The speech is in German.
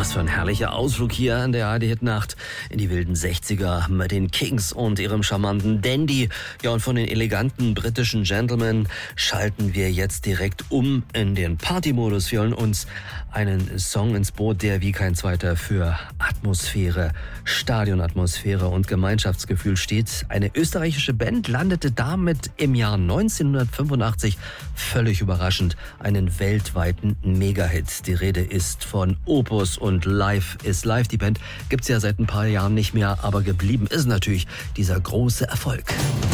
Was für ein herrlicher Ausflug hier an der ARD-Hit-Nacht in die wilden 60er mit den Kings und ihrem charmanten Dandy. Ja, und von den eleganten britischen Gentlemen schalten wir jetzt direkt um in den Party-Modus. Wir holen uns einen Song ins Boot, der wie kein zweiter für Atmosphäre, Stadionatmosphäre und Gemeinschaftsgefühl steht. Eine österreichische Band landete damit im Jahr 1985 völlig überraschend einen weltweiten Megahit. Die Rede ist von Opus und Live is Live. Die Band gibt's ja seit ein paar Jahren nicht mehr, aber geblieben ist natürlich dieser große Erfolg.